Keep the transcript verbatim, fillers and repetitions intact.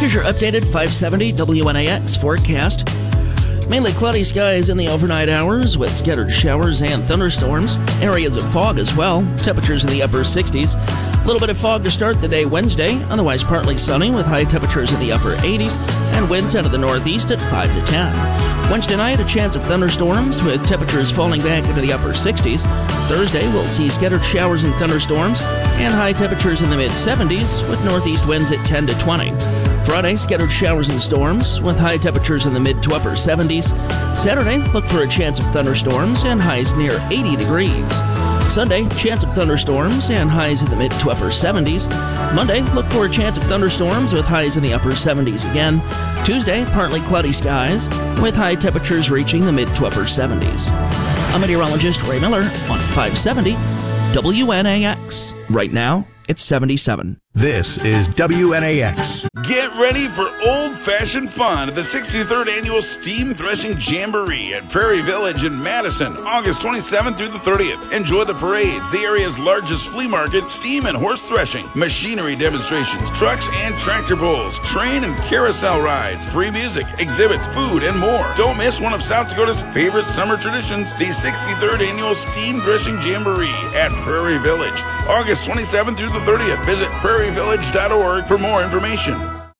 Here's your updated five seventy W N A X forecast. Mainly cloudy skies in the overnight hours with scattered showers and thunderstorms. Areas of fog as well. Temperatures in the upper sixties. A little bit of fog to start the day Wednesday. Otherwise partly sunny with high temperatures in the upper eighties and winds out of the northeast at five to ten. Wednesday night, a chance of thunderstorms with temperatures falling back into the upper sixties. Thursday, we'll see scattered showers and thunderstorms and high temperatures in the mid seventies with northeast winds at ten to twenty. Friday, scattered showers and storms with high temperatures in the mid to upper seventies. Saturday, look for a chance of thunderstorms and highs near eighty degrees. Sunday, chance of thunderstorms and highs in the mid to upper seventies. Monday, look for a chance of thunderstorms with highs in the upper seventies again. Tuesday, partly cloudy skies with high temperatures reaching the mid to upper seventies. I'm meteorologist Ray Miller on five seventy W N A X. Right now, it's seventy-seven. This is W N A X. Get ready for old-fashioned fun at the sixty-third Annual Steam Threshing Jamboree at Prairie Village in Madison, August twenty-seventh through the thirtieth. Enjoy the parades, the area's largest flea market, steam and horse threshing, machinery demonstrations, trucks and tractor pulls, train and carousel rides, free music, exhibits, food, and more. Don't miss one of South Dakota's favorite summer traditions, the sixty-third Annual Steam Threshing Jamboree at Prairie Village, August twenty-seventh through the thirtieth. Visit prairie village dot org for more information.